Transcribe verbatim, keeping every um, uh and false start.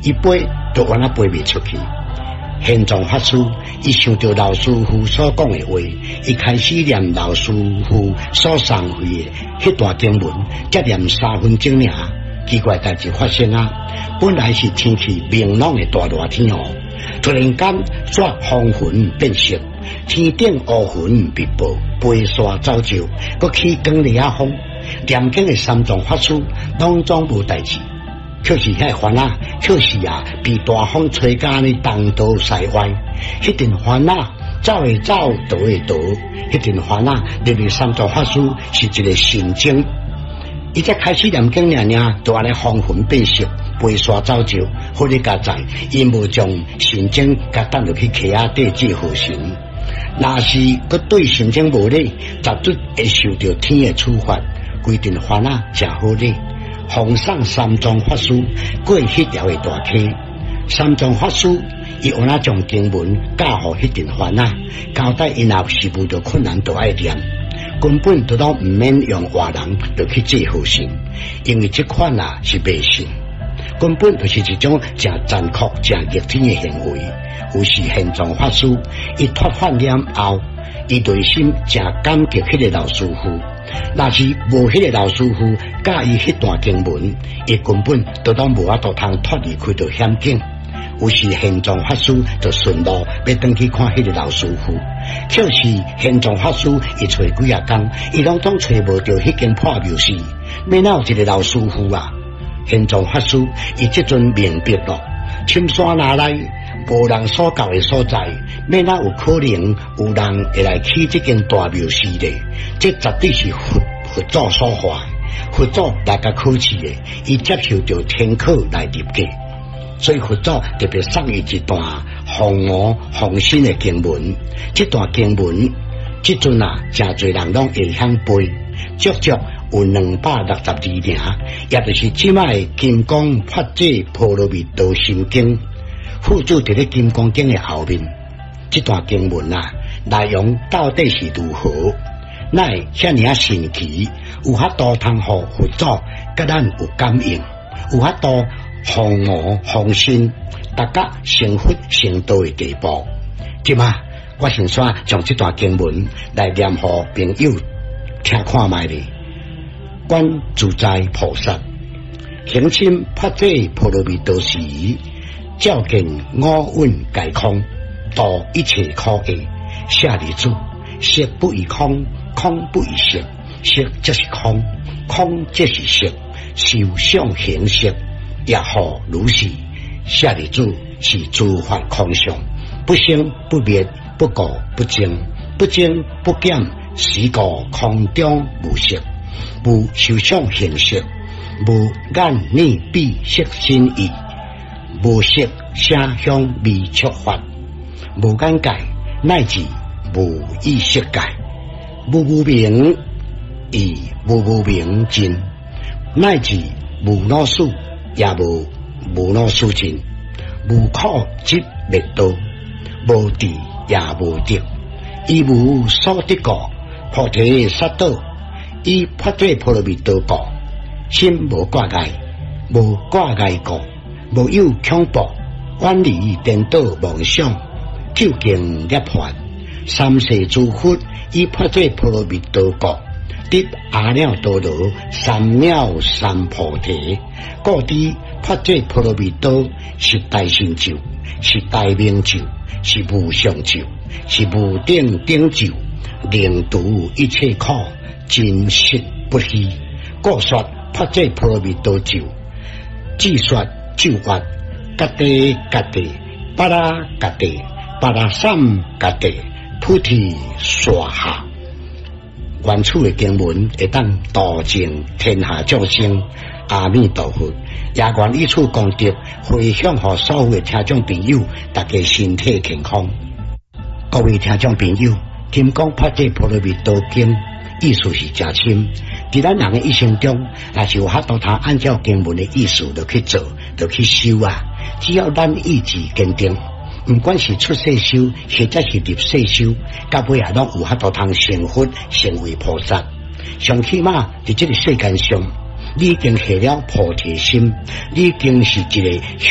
伊飞都原来飞未出去。玄奘法师伊想到老师傅所讲的话，伊开始念老师傅所送回的迄段经文，才念三分钟尔。奇怪代志发生啊！本来是天气明朗的大热天哦，突然间煞风云变色，天顶乌云密布，飞沙走石，搁起光烈啊风。念经的三藏法师拢总无代志，却是遐烦恼，却是啊被大风吹甲呢东倒西歪，迄阵烦恼走会走，倒会倒，迄阵烦恼入入三藏法师是一个神经。伊才开始念经念念，就安尼风云变色，飞沙走石。好你家在，伊无将神经甲等落去溪仔底做好神。若是佮对神经无礼，绝对会受到天的处罚。规定烦恼真好哩。奉上三藏法师过迄条的大溪，三藏法师伊有那将经文教互迄阵烦恼，交代因若是遇到困难都爱念。根本都都唔免用话人就去做好事，因为这款啊是迷信，根本就是一种真残酷、真逆天的行为。有时玄奘法师伊脱发了后，伊内心真感激迄个老师傅。若是无迄个老师傅教伊迄段经文，伊根本都都无法度通脱离开到险境。有时玄奘法师就顺路要登去看迄个老师傅，却是玄奘法师伊找几啊工，伊拢总找无到迄间破庙寺，要哪有一个老师傅啊？玄奘法师伊即阵明白咯，深山哪来无人所教的所在，要哪有可能有人会来起这间大庙寺的？这绝对是佛佛祖所化，佛祖来甲考试的，伊接受到天考来入格。所以佛祖特别送伊一段弘我弘心的经文，这段经文，这阵啊，真侪人拢会晓背，足足有两百六十二名，也就是即卖金刚法界波罗蜜多心经，附注伫咧金刚经的后面。这段经文啊，内容到底是如何？乃遐尔啊神奇，有法度通互佛祖甲咱有感应，有法度。弘我弘心，大家成佛成道的地步。即嘛，我先说将这段经文来念互朋友听看卖咧。观自在菩萨行深法界波罗蜜多时，照见五蕴皆空，度一切苦厄。舍利子，色不异空，空不异色，色即是空，空即是色，受想行识。也好如是，舍利子是诸法空相，不生不灭，不垢不净，不增不减，实故空中无色，无受想行识，无眼耳鼻舌身意，无色声香味触法，无眼界，乃至无意识界，无无明亦无无明尽，乃至无老数。也无无老数尽，无苦即灭道，无智也无得，伊无所得果，菩提萨埵，以法界波罗蜜多果，心无挂碍，无挂碍果，无有恐怖，远离颠倒妄想，究竟涅槃，三世诸佛以法界波罗蜜多果。得阿耨多罗三藐三菩提，故知法界波罗蜜多是大成就，是大明就，是无上就，是无顶顶就，令度一切苦，真实不虚。故说法界波罗蜜多就，只说就法，格地格地，巴拉格地，巴拉三格地，菩提娑哈。原处的经文会当度尽天下众生，阿弥陀佛。也愿以此功德回向予所有的听众朋友，大家身体健康。各位听众朋友，金刚法界波罗蜜多经意思是真深，在咱人的一生中，若是有法度通按照经文的意思就去做，就去修啊。只要咱意志坚定。不管是出世修，或者是入世修，到尾也拢有法度通成佛，成为菩萨。上起码在这个世间上，你已经下了菩提心，你已经是一个